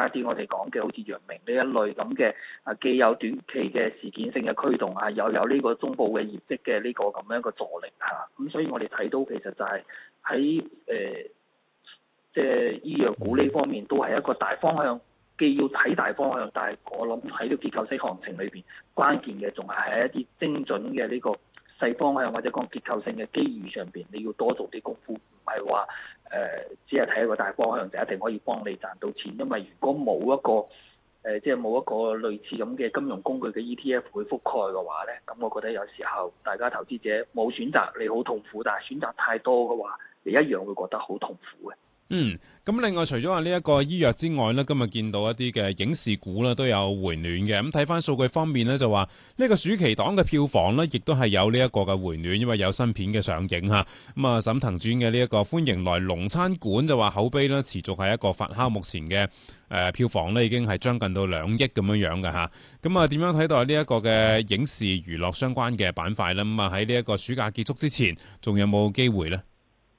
一啲我哋講嘅好似陽明呢一類咁嘅既有短期嘅事件性嘅驅動又有呢個中部嘅業績嘅呢個咁樣嘅助力咁所以我哋睇到其實就係喺即係醫藥股呢方面都係一個大方向，既要睇大方向，但係我諗喺個結構性行情裏邊，關鍵嘅仲係喺一啲精準嘅呢個細方向或者講結構性嘅機遇上邊，你要多做啲功夫，唔係話只係睇一個大方向就一定可以幫你賺到錢，因為如果冇一個即係冇一個類似咁嘅金融工具嘅 ETF 會覆蓋嘅話咧，咁我覺得有時候大家投資者冇選擇，你好痛苦；但係選擇太多嘅話，你一樣會覺得好痛苦嘅。 咁另外除咗話呢一個醫藥之外呢，今日見到一啲嘅影視股呢都有回暖嘅。咁睇翻數據方面呢，就話呢個暑期檔嘅票房呢，亦都係有呢一個嘅回暖，因為有新片嘅上映吓。咁啊，沈騰主演嘅呢一個歡迎來龍餐館就話口碑呢持續係一個發酵，目前嘅票房呢已經係將近到2億咁樣嘅吓。咁啊，點樣睇到呢一個嘅影視娛樂相關嘅板塊呢？咁啊喺呢一個暑假結束之前，仲有冇機會呢？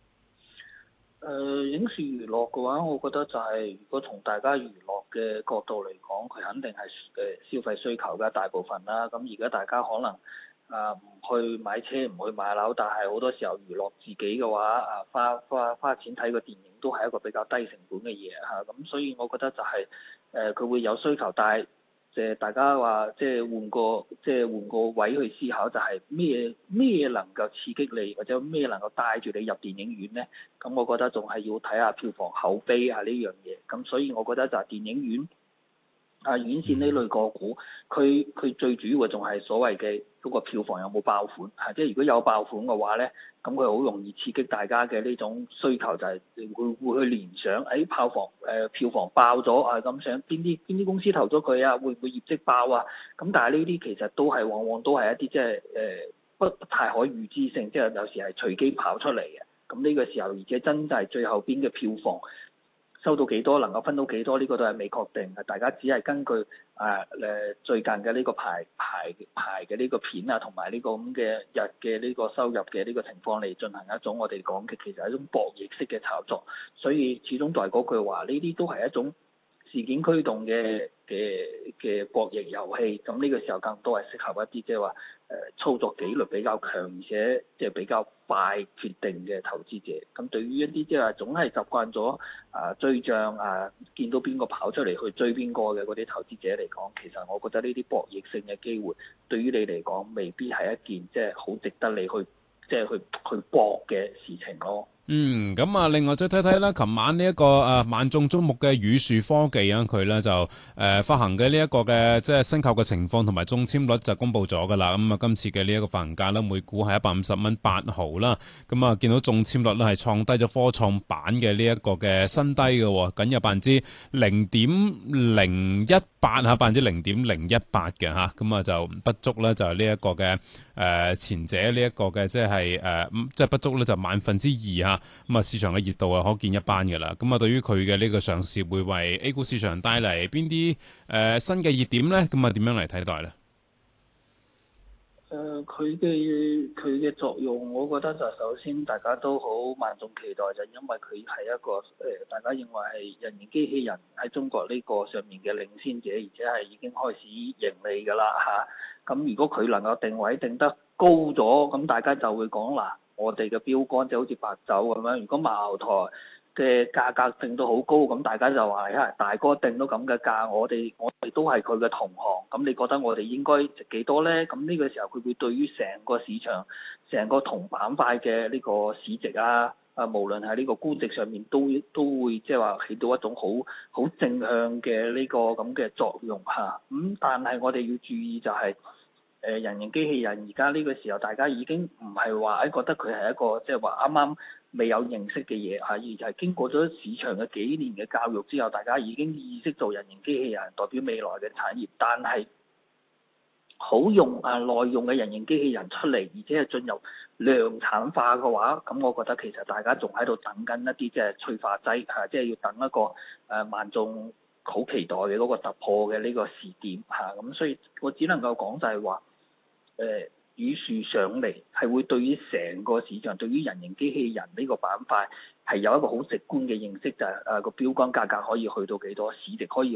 影視娛樂嘅話，我覺得就係如果從大家娛樂嘅角度嚟講，佢肯定係消費需求嘅大部分啦。咁而家大家可能唔去買車，唔去買樓，但係好多時候娛樂自己嘅話，花錢睇個電影都係一個比較低成本嘅嘢嚇。咁所以我覺得就係佢會有需求，但係大家話換個位去思考，就係咩能夠刺激你，或者咩能夠帶住你入電影院呢？咁我覺得仲係要睇下票房口碑呢樣嘢。咁所以我覺得就係電影院院線呢類個股，佢最主要嘅仲係所謂嘅嗰個票房有冇爆款即係如果有爆款嘅話呢，咁佢好容易刺激大家嘅呢種需求，就係會去聯想票房爆咗咁想邊啲公司投咗佢會唔會業績爆咁但係呢啲其實都係往往都係一啲不太可預知性，即係有時係隨機跑出嚟嘅。咁呢個時候，而且真係最後邊嘅票房收到幾多，能夠分到幾多，呢個都係未確定嘅。大家只係根據最近嘅呢個排嘅呢個片同埋呢個咁嘅日嘅呢個收入嘅呢個情況嚟進行一種我哋講嘅其實係一種博弈式嘅炒作。所以始終都係嗰句話，呢啲都係一種事件驅動嘅博弈遊戲。咁呢個時候更多係適合一啲即係話操作紀律比較強，而且即係比較快決定嘅投資者。咁對於一啲即係話總係習慣咗追漲見到邊個跑出嚟去追邊個嘅嗰啲投資者嚟講，其實我覺得呢啲博弈性嘅機會對於你嚟講未必係一件即係好值得你去搏嘅事情咯。 咁另外再睇睇啦，琴晚呢一個萬眾矚目嘅宇樹科技佢咧就發行嘅呢一個嘅即係申購嘅情況同埋中籤率就公布咗噶啦。咁今次嘅呢一個發行價咧，每股係150蚊8毫啦。咁見到中籤率咧係創低咗科創板嘅呢一個嘅新低嘅，僅有0.018%，0.018嘅吓。咁就不足咧就係呢一個嘅前者呢一個嘅即係不足咧就2%吓。咁市場嘅熱度可見一斑嘅啦。咁對於佢嘅呢個上市會為 A 股市場帶嚟邊啲新嘅熱點咧？咁點樣嚟睇待咧？ 佢嘅作用，我覺得就首先大家都好萬眾期待，就因為佢係一個大家認為係人形機器人喺中國呢個上面嘅領先者，而且係已經開始盈利㗎啦咁如果佢能夠定位定得高咗，咁大家就會講我哋嘅標杆就好似白酒咁樣，如果茅台嘅價格定到好高，咁大家就話大哥定到咁嘅價，我哋都係佢嘅同行，咁你覺得我哋應該值幾多呢？咁呢個時候佢會對於成個市場、成個同板塊嘅呢個市值無論係呢個估值上面都會即係話起到一種好正向嘅呢個咁嘅作用咁但係我哋要注意就係人形機器人而家呢個時候，大家已經唔係話覺得佢係一個即係話啱啱未有認識嘅嘢而係經過咗市場嘅幾年嘅教育之後，大家已經意識到人形機器人代表未來嘅產業，但係好用耐用嘅人形機器人出嚟，而且係進入量產化嘅話，咁我覺得其實大家仲喺度等緊一啲即係催化劑即係要等一個萬眾好期待嘅嗰個突破嘅呢個時點咁所以我只能夠講就係話宇樹上嚟係會對於成個市場，對於人形機器人呢個板塊係有一個好直觀嘅認識，就係個標杆價格可以去到幾多，市值可以